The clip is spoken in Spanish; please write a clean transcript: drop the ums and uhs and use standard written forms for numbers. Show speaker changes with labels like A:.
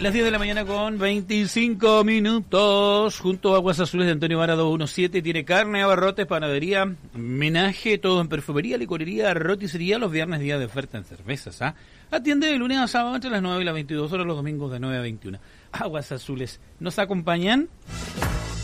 A: Las 10 de la mañana con 25 minutos, junto a Aguas Azules de Antonio Vara 217, tiene carne, abarrotes, panadería, menaje, todo en perfumería, licorería, roticería, los viernes día de oferta en cervezas, ¿ah? Atiende de lunes a sábado entre las 9 y las 22 horas, los domingos de 9 a 21. Aguas Azules, ¿nos acompañan?